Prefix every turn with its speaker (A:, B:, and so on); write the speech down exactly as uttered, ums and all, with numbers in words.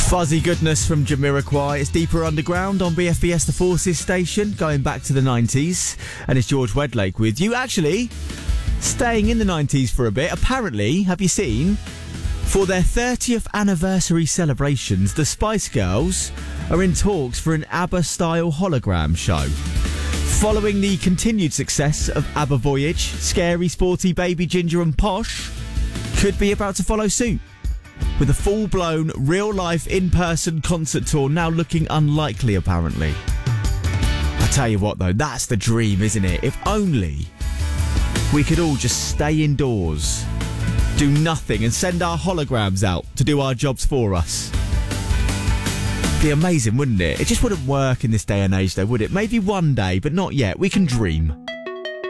A: Fuzzy goodness from Jamiroquai. It's Deeper Underground on B F B S The Forces station, going back to the nineties. And it's George Wedlake with you. Actually, staying in the nineties for a bit. Apparently, have you seen, for their thirtieth anniversary celebrations, the Spice Girls are in talks for an ABBA-style hologram show. Following the continued success of ABBA Voyage, Scary, Sporty, Baby, Ginger and Posh could be about to follow suit, with a full-blown, real-life, in-person concert tour now looking unlikely, apparently. I tell you what, though, that's the dream, isn't it? If only we could all just stay indoors, do nothing, and send our holograms out to do our jobs for us. Be amazing, wouldn't it? It just wouldn't work in this day and age, though, would it? Maybe one day, but not yet. We can dream.